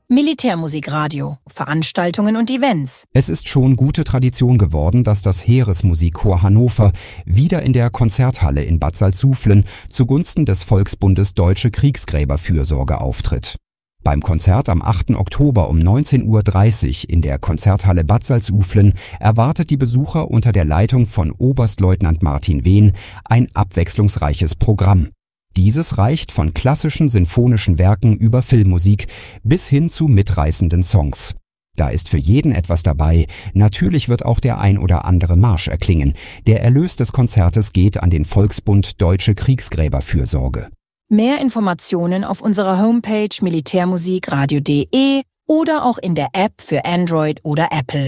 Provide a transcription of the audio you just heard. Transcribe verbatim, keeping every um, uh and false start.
Militärmusikradio, Veranstaltungen und Events. Es ist schon gute Tradition geworden, dass das Heeresmusikchor Hannover wieder in der Konzerthalle in Bad Salzuflen zugunsten des Volksbundes Deutsche Kriegsgräberfürsorge auftritt. Beim Konzert am achten Oktober um neunzehn Uhr dreißig in der Konzerthalle Bad Salzuflen erwartet die Besucher unter der Leitung von Oberstleutnant Martin Wehn ein abwechslungsreiches Programm. Dieses reicht von klassischen sinfonischen Werken über Filmmusik bis hin zu mitreißenden Songs. Da ist für jeden etwas dabei. Natürlich wird auch der ein oder andere Marsch erklingen. Der Erlös des Konzertes geht an den Volksbund Deutsche Kriegsgräberfürsorge. Mehr Informationen auf unserer Homepage militärmusikradio punkt de oder auch in der App für Android oder Apple.